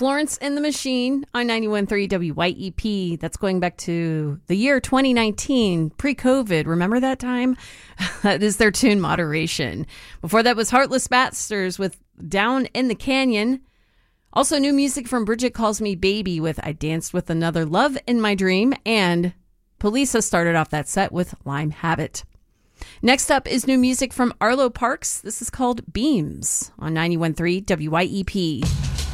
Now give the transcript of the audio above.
Florence and the Machine on 91.3 WYEP. That's going back to the year 2019, pre-COVID. Remember that time? That is their tune, Moderation. Before that was Heartless Bastards with Down in the Canyon. Also new music from Bridget Calls Me Baby with I Danced with Another Love in My Dream. And Police has started off that set with Lime Habit. Next up is new music from Arlo Parks. This is called Beams on 91.3 WYEP.